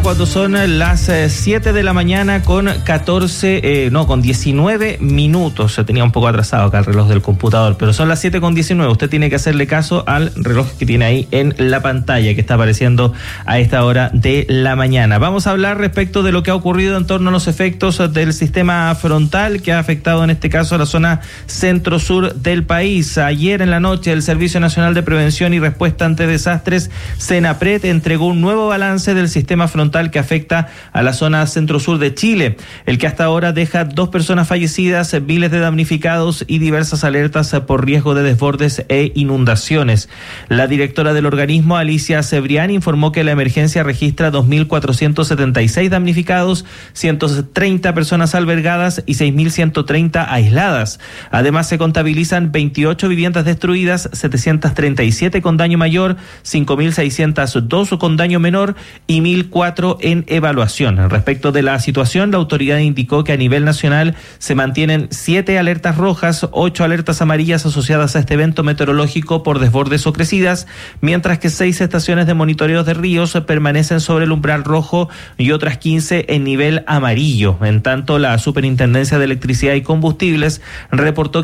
cuando son las 7 de la mañana con 19 minutos. Se tenía un poco atrasado acá el reloj del computador, pero son las 7 con 19. Usted tiene que hacerle caso al reloj que tiene ahí en la pantalla que está apareciendo a esta hora de la mañana. Vamos a hablar respecto de lo que ha ocurrido en torno a los efectos del sistema frontal que ha afectado en este caso a la zona centro-sur del país. Ayer en la noche el Servicio Nacional de Prevención y Respuesta ante Desastres, SENAPRED, entregó un nuevo balance del sistema frontal que afecta a la zona centro-sur de Chile, el que hasta ahora deja 2 personas fallecidas, miles de damnificados y diversas alertas por riesgo de desbordes e inundaciones. La directora del organismo, Alicia Cebrián, informó que la emergencia registra 2.476 damnificados, 130 personas albergadas y 6.130 aisladas. Además, se contabilizan 28 viviendas destruidas, 737 con daño mayor, 5.602 con daño menor y 1.004 en evaluación. Respecto de la situación, la autoridad indicó que a nivel nacional se mantienen 7 alertas rojas, 8 alertas amarillas asociadas a este evento meteorológico por desbordes o crecidas, mientras que 6 estaciones de monitoreos de ríos permanecen sobre el umbral rojo y otras 15 en nivel amarillo. En tanto, la Superintendencia de Electricidad y Combustibles reportó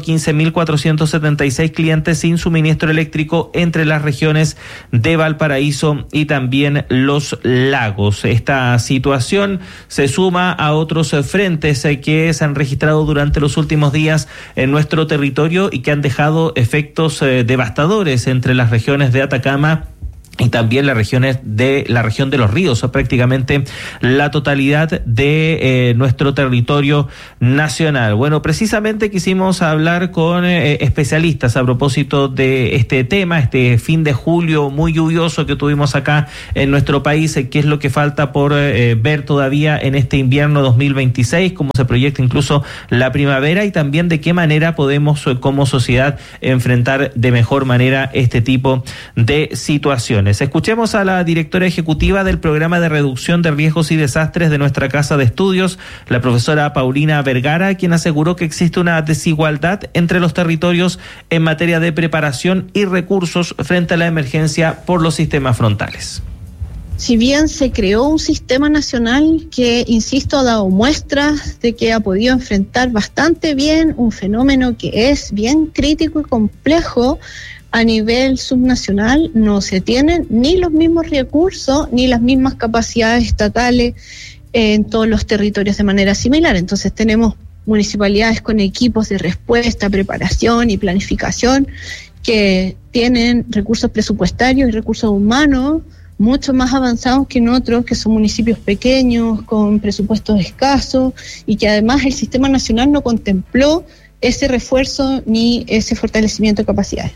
15.476 clientes sin suministro eléctrico entre las regiones de Valparaíso y también Los Lagos. Esta situación se suma a otros frentes que se han registrado durante los últimos días en nuestro territorio y que han dejado efectos devastadores entre las regiones de Atacama y también las regiones de la región de los ríos, prácticamente la totalidad de nuestro territorio nacional. Bueno, precisamente quisimos hablar con especialistas a propósito de este tema, este fin de julio muy lluvioso que tuvimos acá en nuestro país, qué es lo que falta por ver todavía en este invierno 2026, cómo se proyecta incluso la primavera y también de qué manera podemos como sociedad enfrentar de mejor manera este tipo de situaciones. Escuchemos a la directora ejecutiva del Programa de Reducción de Riesgos y Desastres de nuestra Casa de Estudios, la profesora Paulina Vergara, quien aseguró que existe una desigualdad entre los territorios en materia de preparación y recursos frente a la emergencia por los sistemas frontales. Si bien se creó un sistema nacional que, insisto, ha dado muestras de que ha podido enfrentar bastante bien un fenómeno que es bien crítico y complejo, a nivel subnacional no se tienen ni los mismos recursos ni las mismas capacidades estatales en todos los territorios de manera similar. Entonces tenemos municipalidades con equipos de respuesta, preparación y planificación que tienen recursos presupuestarios y recursos humanos mucho más avanzados que en otros, que son municipios pequeños, con presupuestos escasos, y que además el sistema nacional no contempló ese refuerzo ni ese fortalecimiento de capacidades.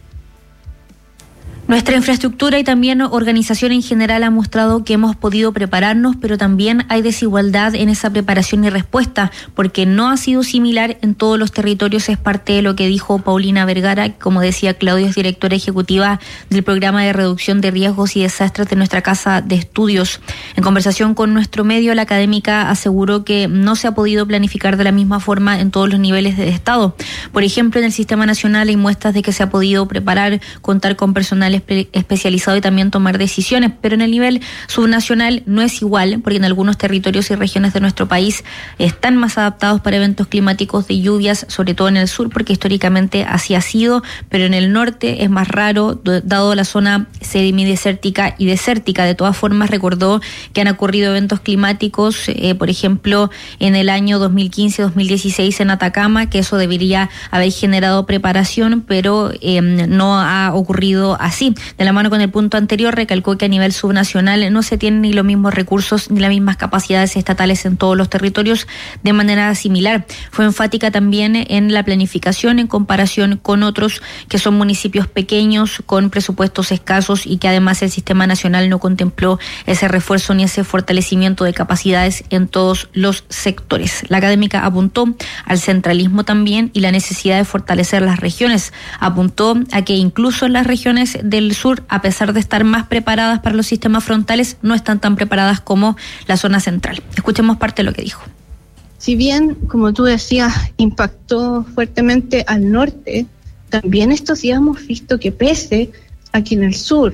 Nuestra infraestructura y también organización en general ha mostrado que hemos podido prepararnos, pero también hay desigualdad en esa preparación y respuesta, porque no ha sido similar en todos los territorios. Es parte de lo que dijo Paulina Vergara, como decía Claudio, es directora ejecutiva del Programa de Reducción de Riesgos y Desastres de nuestra Casa de Estudios. En conversación con nuestro medio, la académica aseguró que no se ha podido planificar de la misma forma en todos los niveles de Estado. Por ejemplo, en el Sistema Nacional hay muestras de que se ha podido preparar, contar con personal especializado y también tomar decisiones, pero en el nivel subnacional no es igual, porque en algunos territorios y regiones de nuestro país están más adaptados para eventos climáticos de lluvias, sobre todo en el sur, porque históricamente así ha sido, pero en el norte es más raro, dado la zona semidesértica y desértica. De todas formas, recordó que han ocurrido eventos climáticos, por ejemplo, en el año 2015-2016 en Atacama, que eso debería haber generado preparación, pero no ha ocurrido así. De la mano con el punto anterior, recalcó que a nivel subnacional no se tienen ni los mismos recursos ni las mismas capacidades estatales en todos los territorios de manera similar. Fue enfática también en la planificación en comparación con otros que son municipios pequeños con presupuestos escasos y que además el sistema nacional no contempló ese refuerzo ni ese fortalecimiento de capacidades en todos los sectores. La académica apuntó al centralismo también y la necesidad de fortalecer las regiones. Apuntó a que incluso en las regiones del sur, a pesar de estar más preparadas para los sistemas frontales, no están tan preparadas como la zona central. Escuchemos parte de lo que dijo. Si bien, como tú decías, impactó fuertemente al norte, también estos días hemos visto que pese a que en el sur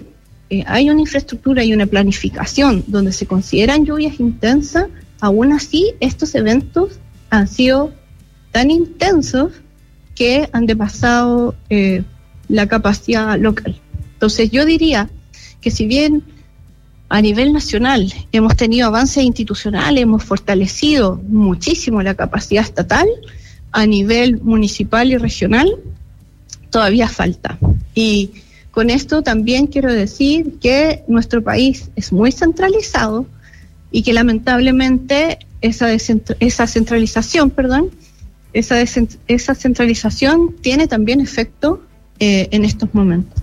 hay una infraestructura y una planificación donde se consideran lluvias intensas, aún así estos eventos han sido tan intensos que han depasado la capacidad local. Entonces yo diría que si bien a nivel nacional hemos tenido avances institucionales, hemos fortalecido muchísimo la capacidad estatal, a nivel municipal y regional todavía falta. Y con esto también quiero decir que nuestro país es muy centralizado y que lamentablemente esa centralización tiene también efecto en estos momentos.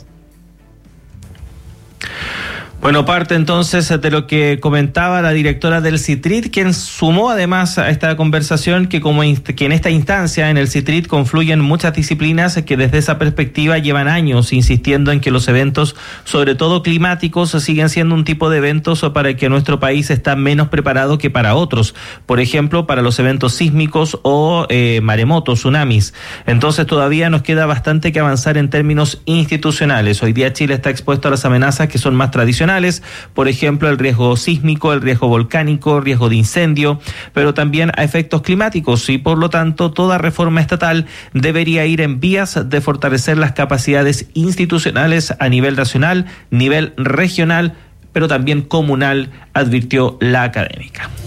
Bueno, parte entonces de lo que comentaba la directora del CITRIT, quien sumó además a esta conversación que en esta instancia en el CITRIT confluyen muchas disciplinas que desde esa perspectiva llevan años insistiendo en que los eventos, sobre todo climáticos, siguen siendo un tipo de eventos para el que nuestro país está menos preparado que para otros, por ejemplo, para los eventos sísmicos o maremotos, tsunamis. Entonces todavía nos queda bastante que avanzar en términos institucionales. Hoy día Chile está expuesto a las amenazas que son más tradicionales, por ejemplo, el riesgo sísmico, el riesgo volcánico, riesgo de incendio, pero también a efectos climáticos y por lo tanto toda reforma estatal debería ir en vías de fortalecer las capacidades institucionales a nivel nacional, nivel regional, pero también comunal, advirtió la académica.